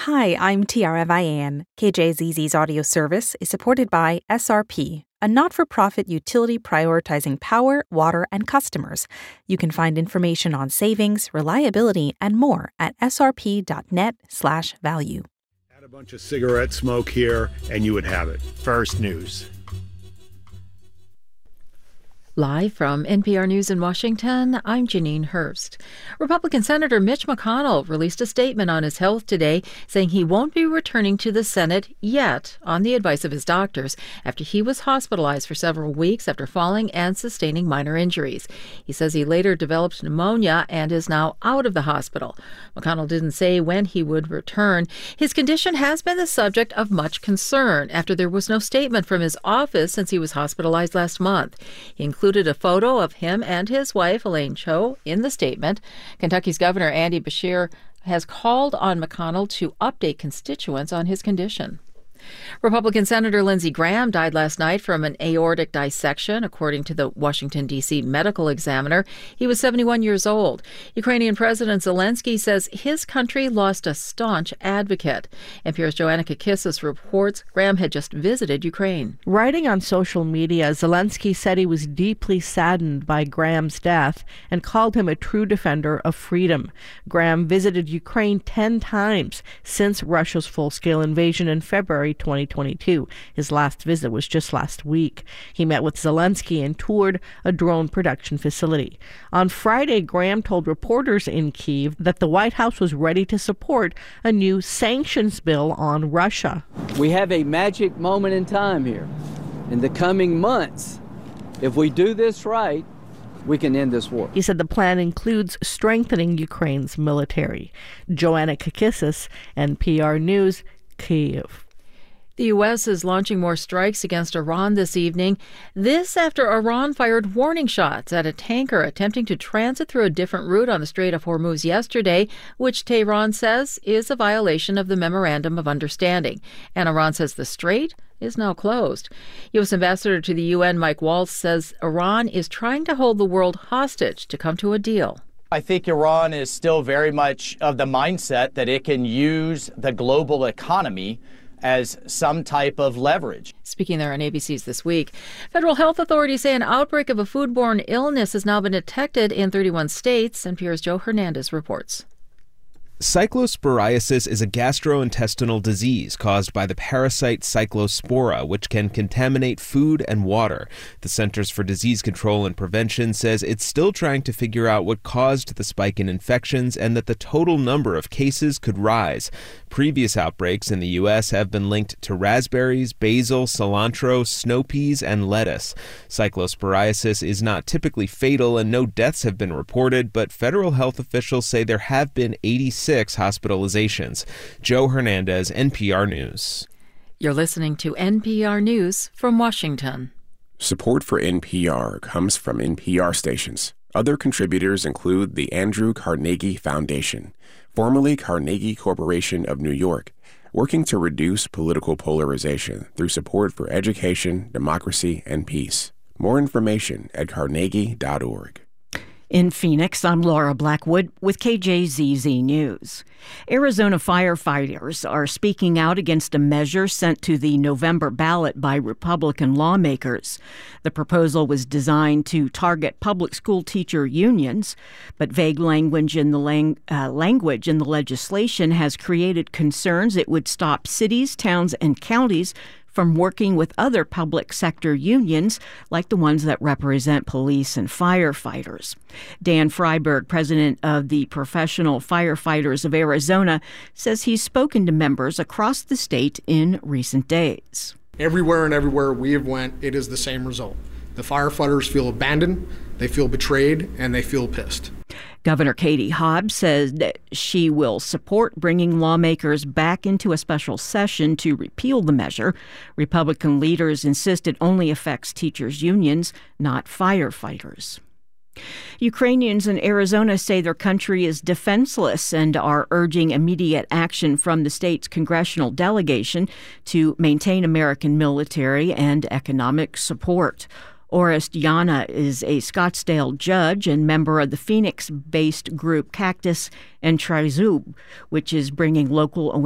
Hi, I'm Tiara Vian. KJZZ's audio service is supported by SRP, a not-for-profit utility prioritizing power, water, and customers. You can find information on savings, reliability, and more at srp.net/value. Add a bunch of cigarette smoke here, and you would have it. First News. Live from NPR News in Washington, I'm Janine Hurst. Republican Senator Mitch McConnell released a statement on his health today, saying he won't be returning to the Senate yet on the advice of his doctors after he was hospitalized for several weeks after falling and sustaining minor injuries. He says he later developed pneumonia and is now out of the hospital. McConnell didn't say when he would return. His condition has been the subject of much concern after there was no statement from his office since he was hospitalized last month. He included a photo of him and his wife, Elaine Chou, in the statement. Kentucky's Governor Andy Beshear has called on McConnell to update constituents on his condition. Republican Senator Lindsey Graham died last night from an aortic dissection, according to the Washington, D.C. Medical Examiner. He was 71 years old. Ukrainian President Zelensky says his country lost a staunch advocate. NPR's Joanna Kakissis reports Graham had just visited Ukraine. Writing on social media, Zelensky said he was deeply saddened by Graham's death and called him a true defender of freedom. Graham visited Ukraine 10 times since Russia's full-scale invasion in February 2022. His last visit was just last week. He met with Zelensky and toured a drone production facility. On Friday, Graham told reporters in Kyiv that the White House was ready to support a new sanctions bill on Russia. We have a magic moment in time here. In the coming months, if we do this right, we can end this war. He said the plan includes strengthening Ukraine's military. Joanna Kakissis, NPR News, Kyiv. The U.S. is launching more strikes against Iran this evening. This after Iran fired warning shots at a tanker attempting to transit through a different route on the Strait of Hormuz yesterday, which Tehran says is a violation of the Memorandum of Understanding. And Iran says the strait is now closed. U.S. Ambassador to the UN, Mike Waltz, says Iran is trying to hold the world hostage to come to a deal. I think Iran is still very much of the mindset that it can use the global economy as some type of leverage. Speaking there on ABC's This Week, federal health authorities say an outbreak of a foodborne illness has now been detected in 31 states. NPR's Joe Hernandez reports. Cyclosporiasis is a gastrointestinal disease caused by the parasite Cyclospora, which can contaminate food and water. The Centers for Disease Control and Prevention says it's still trying to figure out what caused the spike in infections and that the total number of cases could rise. Previous outbreaks in the U.S. have been linked to raspberries, basil, cilantro, snow peas, and lettuce. Cyclosporiasis is not typically fatal and no deaths have been reported, but federal health officials say there have been 86 hospitalizations. Joe Hernandez, NPR News. You're listening to NPR News from Washington. Support for NPR comes from NPR stations. Other contributors include the Andrew Carnegie Foundation, formerly Carnegie Corporation of New York, working to reduce political polarization through support for education, democracy, and peace. More information at carnegie.org. In Phoenix, I'm Laura Blackwood with KJZZ News. Arizona firefighters are speaking out against a measure sent to the November ballot by Republican lawmakers. The proposal was designed to target public school teacher unions, but vague language in the legislation has created concerns it would stop cities, towns, and counties from working with other public sector unions like the ones that represent police and firefighters. Dan Freiberg, president of the Professional Firefighters of Arizona, says he's spoken to members across the state in recent days. Everywhere we have went, it is the same result. The firefighters feel abandoned, they feel betrayed, and they feel pissed. Governor Katie Hobbs says that she will support bringing lawmakers back into a special session to repeal the measure. Republican leaders insist it only affects teachers' unions, not firefighters. Ukrainians in Arizona say their country is defenseless and are urging immediate action from the state's congressional delegation to maintain American military and economic support. Orest Yana is a Scottsdale judge and member of the Phoenix-based group Cactus and Trizub, which is bringing local